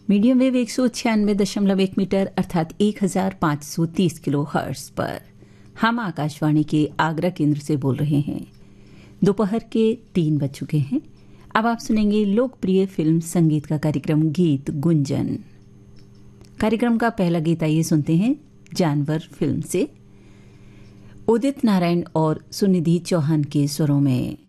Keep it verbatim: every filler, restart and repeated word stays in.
Medium wave एक सौ छियानवे दशमलव एक मीटर अर्थात एक हजार पाँच सौ तीस किलो हर्ट्ज पर हम आकाशवाणी के आगरा केंद्र से बोल रहे हैं। दोपहर के तीन बज चुके हैं। अब आप सुनेंगे लोकप्रिय फिल्म संगीत का कार्यक्रम गीत गुंजन। कार्यक्रम का पहला गीत आइए सुनते हैं जानवर फिल्म से, उदित नारायण और सुनिधि चौहान के स्वरों में।